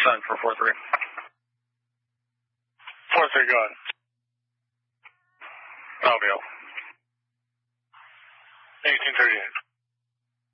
Sun for 4-3. 4-3, go ahead. Mobile. 1838.